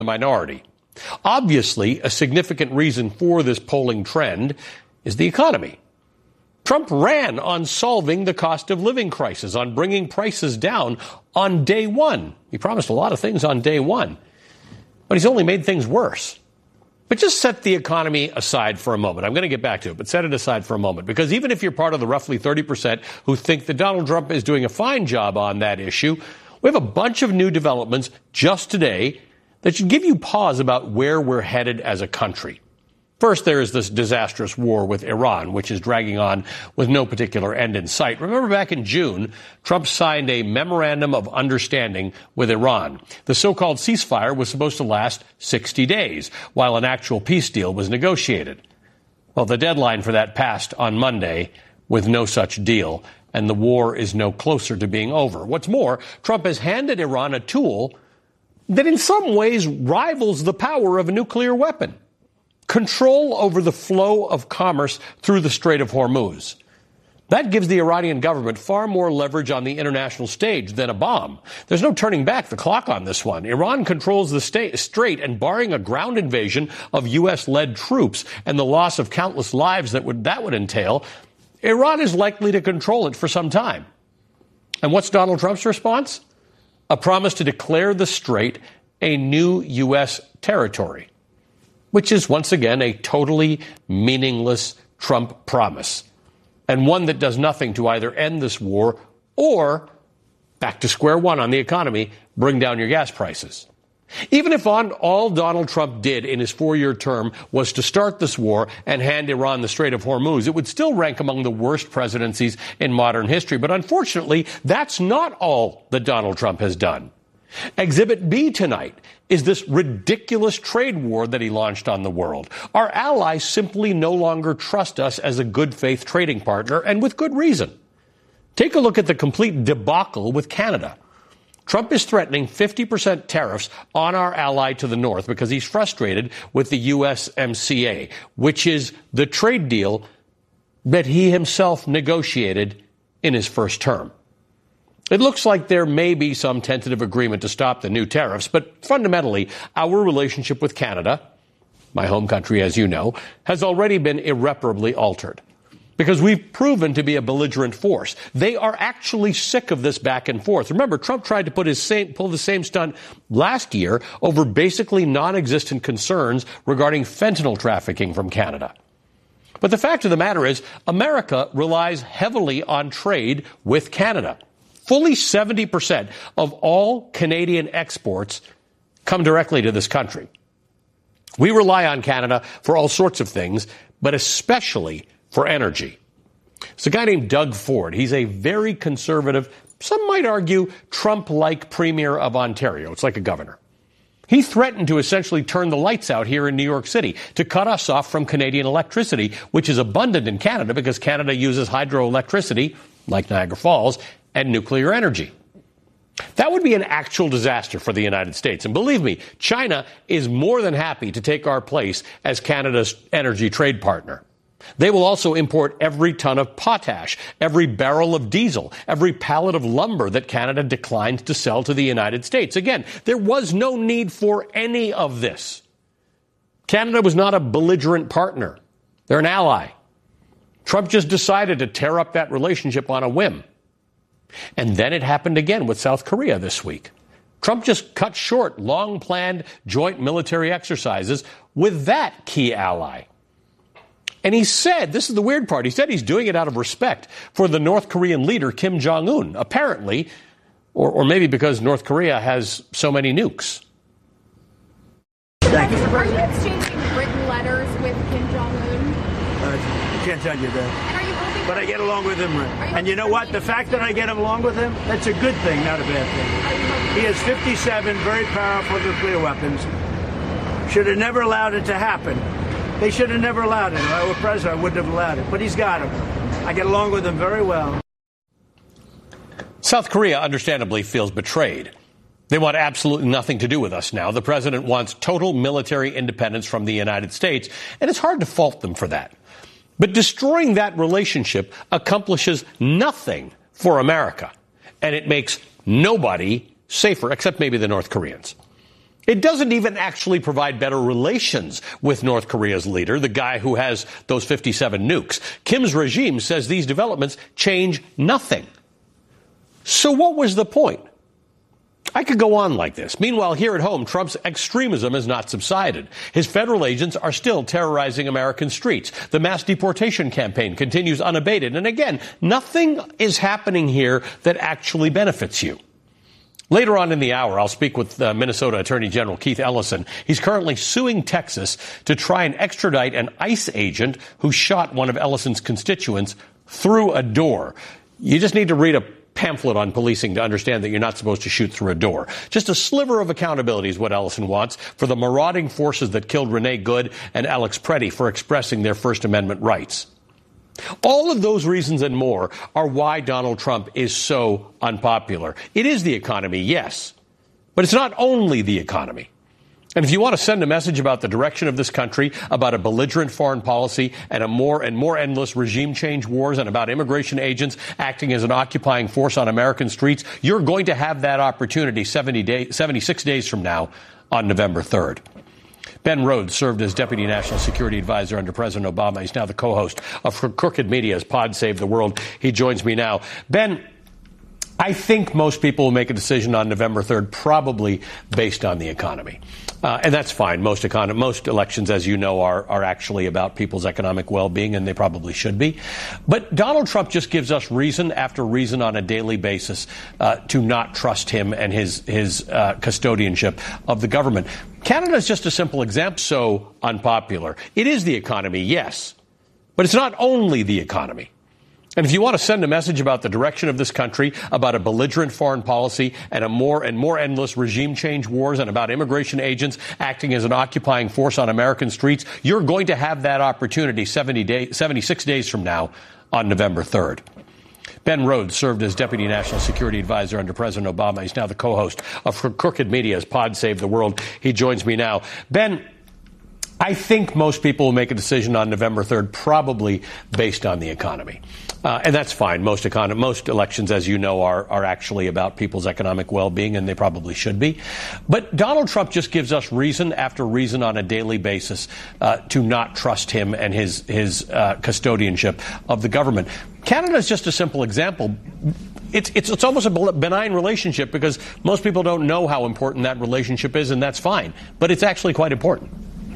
the minority. Obviously, a significant reason for this polling trend is the economy. Trump ran on solving the cost of living crisis, on bringing prices down on day one. He promised a lot of things on day one, but he's only made things worse. But just set the economy aside for a moment. I'm going to get back to it, but set it aside for a moment, because even if you're part of the roughly 30% who think that Donald Trump is doing a fine job on that issue, we have a bunch of new developments just today that should give you pause about where we're headed as a country. First, there is this disastrous war with Iran, which is dragging on with no particular end in sight. Remember back in June, Trump signed a memorandum of understanding with Iran. The so-called ceasefire was supposed to last 60 days, while an actual peace deal was negotiated. Well, the deadline for that passed on Monday with no such deal, and the war is no closer to being over. What's more, Trump has handed Iran a tool that in some ways rivals the power of a nuclear weapon: control over the flow of commerce through the Strait of Hormuz. That gives the Iranian government far more leverage on the international stage than a bomb. There's no turning back the clock on this one. Iran controls the strait, and barring a ground invasion of U.S.-led troops and the loss of countless lives that would entail, Iran is likely to control it for some time. And what's Donald Trump's response? A promise to declare the strait a new U.S. territory, which is once again a totally meaningless Trump promise, and one that does nothing to either end this war or, back to square one on the economy, bring down your gas prices. Even if all Donald Trump did in his 4-year term was to start this war and hand Iran the Strait of Hormuz, it would still rank among the worst presidencies in modern history. But unfortunately, that's not all that Donald Trump has done. Exhibit B tonight is this ridiculous trade war that he launched on the world. Our allies simply no longer trust us as a good faith trading partner, and with good reason. Take a look at the complete debacle with Canada. Trump is threatening 50% tariffs on our ally to the north because he's frustrated with the USMCA, which is the trade deal that he himself negotiated in his first term. It looks like there may be some tentative agreement to stop the new tariffs, but fundamentally, our relationship with Canada, my home country, as you know, has already been irreparably altered, because we've proven to be a belligerent force. They are actually sick of this back and forth. Remember, Trump tried to pull the same stunt last year over basically non-existent concerns regarding fentanyl trafficking from Canada. But the fact of the matter is, America relies heavily on trade with Canada. Fully 70% of all Canadian exports come directly to this country. We rely on Canada for all sorts of things, but especially for energy. It's a guy named Doug Ford. He's a very conservative, some might argue, Trump-like premier of Ontario. It's like a governor. He threatened to essentially turn the lights out here in New York City, to cut us off from Canadian electricity, which is abundant in Canada because Canada uses hydroelectricity, like Niagara Falls, and nuclear energy. That would be an actual disaster for the United States. And believe me, China is more than happy to take our place as Canada's energy trade partner. They will also import every ton of potash, every barrel of diesel, every pallet of lumber that Canada declined to sell to the United States. Again, there was no need for any of this. Canada was not a belligerent partner. They're an ally. Trump just decided to tear up that relationship on a whim. And then it happened again with South Korea this week. Trump just cut short long-planned joint military exercises with that key ally. And he said, this is the weird part, he said he's doing it out of respect for the North Korean leader, Kim Jong-un, apparently, or maybe because North Korea has so many nukes. Thank you. Are you exchanging written letters with Kim Jong-un? I can't tell you that. And are you hoping but I get along with him. And you know what? The fact that I get along with him, that's a good thing, not a bad thing. He has 57 very powerful nuclear weapons. Should have never allowed it to happen. They should have never allowed it. If I were president, I wouldn't have allowed it. But he's got him. I get along with him very well. South Korea understandably feels betrayed. They want absolutely nothing to do with us now. The president wants total military independence from the United States, and it's hard to fault them for that. But destroying that relationship accomplishes nothing for America, and it makes nobody safer, except maybe the North Koreans. It doesn't even actually provide better relations with North Korea's leader, the guy who has those 57 nukes. Kim's regime says these developments change nothing. So what was the point? I could go on like this. Meanwhile, here at home, Trump's extremism has not subsided. His federal agents are still terrorizing American streets. The mass deportation campaign continues unabated. And again, nothing is happening here that actually benefits you. Later on in the hour, I'll speak with Minnesota Attorney General Keith Ellison. He's currently suing Texas to try and extradite an ICE agent who shot one of Ellison's constituents through a door. You just need to read a pamphlet on policing to understand that you're not supposed to shoot through a door. Just a sliver of accountability is what Ellison wants for the marauding forces that killed Renee Good and Alex Preddy for expressing their First Amendment rights. All of those reasons and more are why Donald Trump is so unpopular. It is the economy, yes, but it's not only the economy. And if you want to send a message about the direction of this country, about a belligerent foreign policy and more endless regime change wars, and about immigration agents acting as an occupying force on American streets, you're going to have that opportunity 76 days from now on November 3rd. Ben Rhodes served as Deputy National Security Advisor under President Obama. He's now the co-host of Crooked Media's Pod Save the World. He joins me now. Ben, I think most people will make a decision on November 3rd, probably based on the economy. And that's fine. Most elections, as you know, are actually about people's economic well-being, and they probably should be. But Donald Trump just gives us reason after reason on a daily basis to not trust him and his custodianship of the government. Canada is just a simple example. So unpopular. It is the economy, yes, but it's not only the economy. And if you want to send a message about the direction of this country, about a belligerent foreign policy and more endless regime change wars, and about immigration agents acting as an occupying force on American streets, you're going to have that opportunity 76 days from now on November 3rd. Ben Rhodes served as Deputy National Security Advisor under President Obama. He's now the co-host of Crooked Media's Pod Save the World. He joins me now. Ben, I think most people will make a decision on November 3rd, probably based on the economy. And that's fine. Most elections, as you know, are actually about people's economic well-being, and they probably should be. But Donald Trump just gives us reason after reason on a daily basis to not trust him and his custodianship of the government. Canada is just a simple example. It's almost a benign relationship because most people don't know how important that relationship is, and that's fine. But it's actually quite important.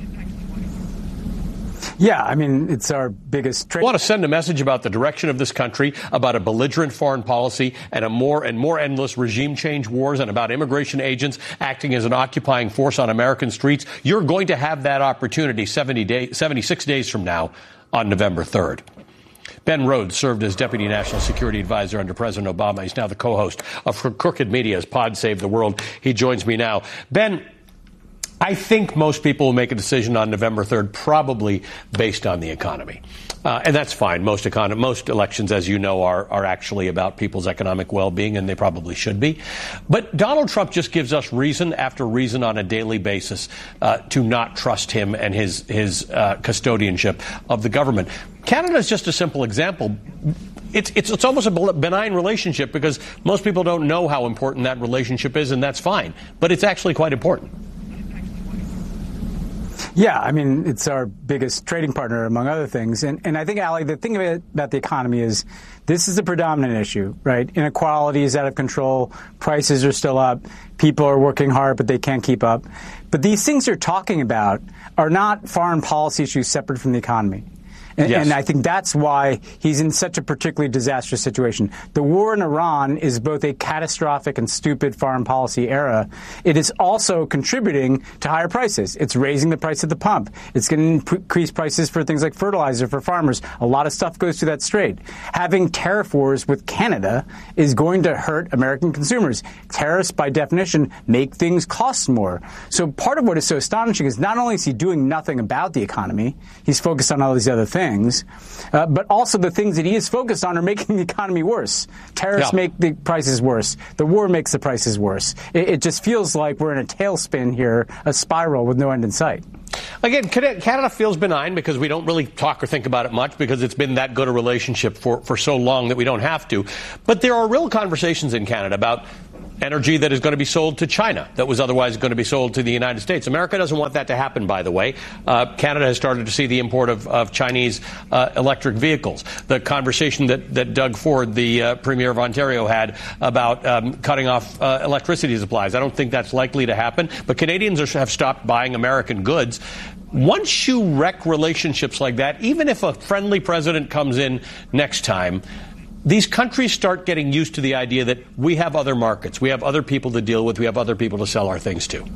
Yeah, I mean, it's our biggest trade. I want to send a message about the direction of this country, about a belligerent foreign policy and more endless regime change wars, and about immigration agents acting as an occupying force on American streets. You're going to have that opportunity 76 days from now on November 3rd. Ben Rhodes served as Deputy National Security Advisor under President Obama. He's now the co-host of Crooked Media's Pod Save the World. He joins me now. Ben, I think most people will make a decision on November 3rd, probably based on the economy. And that's fine. Most elections, as you know, are actually about people's economic well-being, and they probably should be. But Donald Trump just gives us reason after reason on a daily basis to not trust him and his custodianship of the government. Canada is just a simple example. It's almost a benign relationship because most people don't know how important that relationship is, and that's fine. But it's actually quite important. Yeah, I mean, it's our biggest trading partner, among other things. And I think, Ali, the thing about the economy is this is the predominant issue, right? Inequality is out of control. Prices are still up. People are working hard, but they can't keep up. But these things you're talking about are not foreign policy issues separate from the economy. And I think that's why he's in such a particularly disastrous situation. The war in Iran is both a catastrophic and stupid foreign policy error. It is also contributing to higher prices. It's raising the price at the pump. It's going to increase prices for things like fertilizer for farmers. A lot of stuff goes through that strait. Having tariff wars with Canada is going to hurt American consumers. Tariffs, by definition, make things cost more. So part of what is so astonishing is not only is he doing nothing about the economy, he's focused on all these other things, but also the things that he is focused on are making the economy worse. Tariffs make the prices worse. The war makes the prices worse. It just feels like we're in a tailspin here, a spiral with no end in sight. Again, Canada feels benign because we don't really talk or think about it much because it's been that good a relationship for so long that we don't have to. But there are real conversations in Canada about energy that is going to be sold to China that was otherwise going to be sold to the United States. America doesn't want that to happen, by the way. Canada has started to see the import of Chinese electric vehicles. The conversation that Doug Ford, the Premier of Ontario, had about cutting off electricity supplies. I don't think that's likely to happen, but Canadians have stopped buying American goods. Once you wreck relationships like that, even if a friendly president comes in next time, these countries start getting used to the idea that we have other markets, we have other people to deal with, we have other people to sell our things to.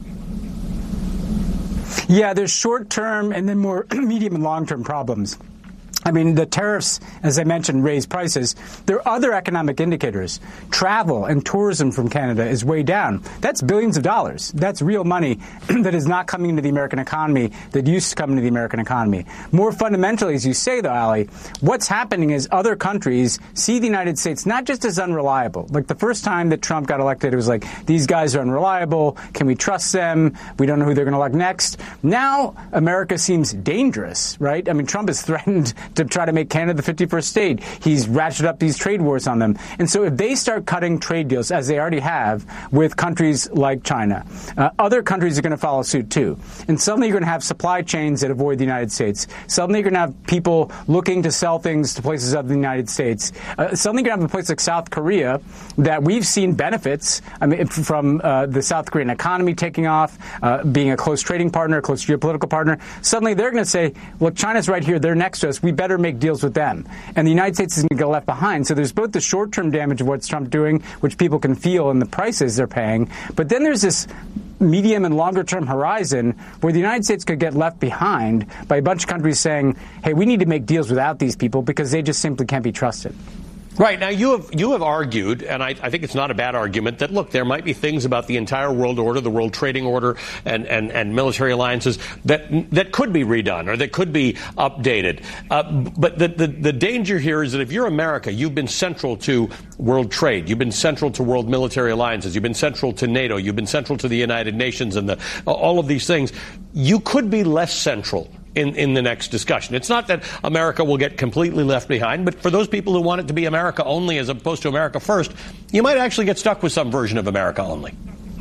Yeah, there's short-term and then more medium and long-term problems. I mean, the tariffs, as I mentioned, raise prices. There are other economic indicators. Travel and tourism from Canada is way down. That's billions of dollars. That's real money that is not coming into the American economy that used to come into the American economy. More fundamentally, as you say, though, Ali, what's happening is other countries see the United States not just as unreliable. Like the first time that Trump got elected, it was like, these guys are unreliable. Can we trust them? We don't know who they're going to elect next. Now, America seems dangerous, right? I mean, Trump has threatened to try to make Canada the 51st state. He's ratcheted up these trade wars on them. And so if they start cutting trade deals, as they already have with countries like China, other countries are going to follow suit too. And suddenly you're going to have supply chains that avoid the United States. Suddenly you're going to have people looking to sell things to places other than the United States. Suddenly you're going to have a place like South Korea that we've seen benefits from the South Korean economy taking off, being a close trading partner, a close geopolitical partner. Suddenly they're going to say, look, China's right here. They're next to us. We better make deals with them. And the United States is going to get left behind. So there's both the short-term damage of what's Trump doing, which people can feel in the prices they're paying, but then there's this medium and longer-term horizon where the United States could get left behind by a bunch of countries saying, hey, we need to make deals without these people because they just simply can't be trusted. Right. Now, you have argued, and I think it's not a bad argument, that, look, there might be things about the entire world order, the world trading order, and military alliances that could be redone or that could be updated. But the danger here is that if you're America, you've been central to world trade. You've been central to world military alliances. You've been central to NATO. You've been central to the United Nations and all of these things. You could be less central in the next discussion. It's not that America will get completely left behind, but for those people who want it to be America only as opposed to America first, you might actually get stuck with some version of America only.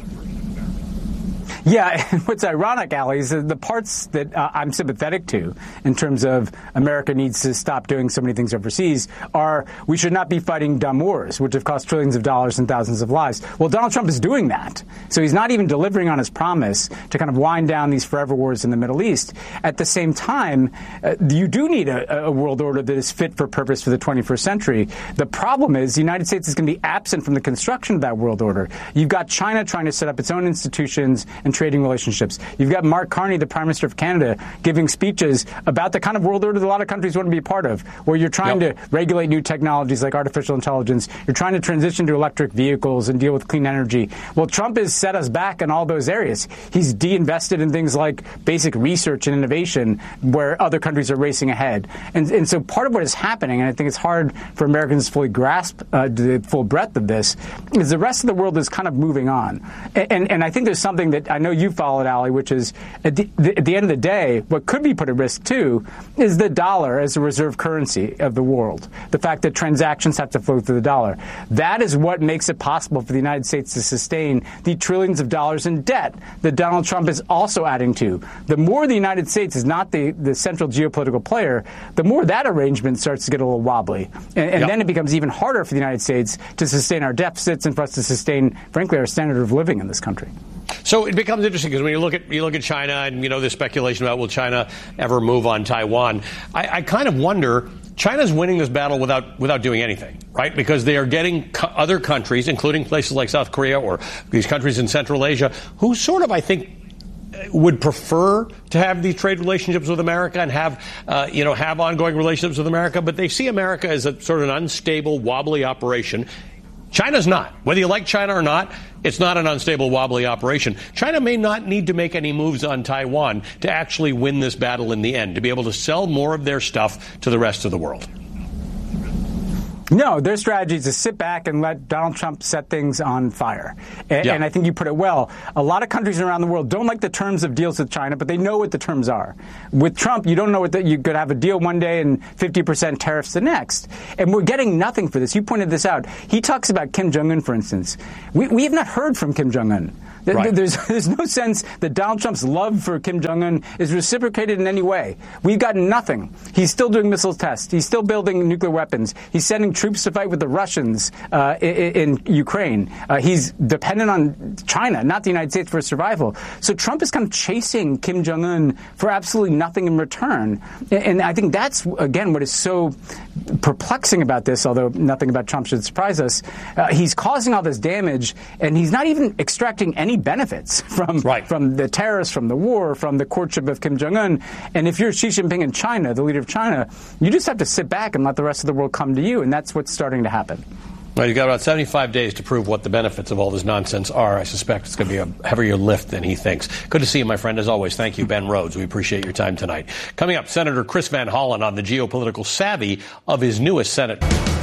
Yeah, what's ironic, Ali, is the parts that I'm sympathetic to in terms of America needs to stop doing so many things overseas are we should not be fighting dumb wars, which have cost trillions of dollars and thousands of lives. Well, Donald Trump is doing that. So he's not even delivering on his promise to kind of wind down these forever wars in the Middle East. At the same time, you do need a world order that is fit for purpose for the 21st century. The problem is the United States is going to be absent from the construction of that world order. You've got China trying to set up its own institutions and trading relationships. You've got Mark Carney, the Prime Minister of Canada, giving speeches about the kind of world order that a lot of countries want to be a part of, where you're trying to regulate new technologies like artificial intelligence. You're trying to transition to electric vehicles and deal with clean energy. Well, Trump has set us back in all those areas. He's de-invested in things like basic research and innovation, where other countries are racing ahead. And so part of what is happening, and I think it's hard for Americans to fully grasp the full breadth of this, is the rest of the world is kind of moving on. And I think there's something that I know you followed, Ali, which is at the end of the day, what could be put at risk, too, is the dollar as a reserve currency of the world. The fact that transactions have to flow through the dollar. That is what makes it possible for the United States to sustain the trillions of dollars in debt that Donald Trump is also adding to. The more the United States is not the central geopolitical player, the more that arrangement starts to get a little wobbly. And then it becomes even harder for the United States to sustain our deficits and for us to sustain, frankly, our standard of living in this country. So it becomes interesting because when you look at China and, there's speculation about will China ever move on Taiwan. I kind of wonder, China's winning this battle without doing anything, right? Because they are getting other countries, including places like South Korea or these countries in Central Asia, who sort of, I think, would prefer to have these trade relationships with America and have ongoing relationships with America, but they see America as a sort of an unstable, wobbly operation. China's not. Whether you like China or not, it's not an unstable, wobbly operation. China may not need to make any moves on Taiwan to actually win this battle in the end, to be able to sell more of their stuff to the rest of the world. No, their strategy is to sit back and let Donald Trump set things on fire. And I think you put it well. A lot of countries around the world don't like the terms of deals with China, but they know what the terms are. With Trump, you don't know you could have a deal one day and 50% tariffs the next. And we're getting nothing for this. You pointed this out. He talks about Kim Jong-un, for instance. We have not heard from Kim Jong-un. Right. There's no sense that Donald Trump's love for Kim Jong-un is reciprocated in any way. We've gotten nothing. He's still doing missile tests. He's still building nuclear weapons. He's sending troops to fight with the Russians in Ukraine. He's dependent on China, not the United States, for his survival. So Trump is kind of chasing Kim Jong-un for absolutely nothing in return. And I think that's, again, what is so perplexing about this, although nothing about Trump should surprise us. He's causing all this damage, and he's not even extracting any benefits from the terrorists, from the war, from the courtship of Kim Jong-un. And if you're Xi Jinping in China, the leader of China, you just have to sit back and let the rest of the world come to you. And that's what's starting to happen. Well, you've got about 75 days to prove what the benefits of all this nonsense are. I suspect it's going to be a heavier lift than he thinks. Good to see you, my friend. As always, thank you, Ben Rhodes. We appreciate your time tonight. Coming up, Senator Chris Van Hollen on the geopolitical savvy of his newest Senate.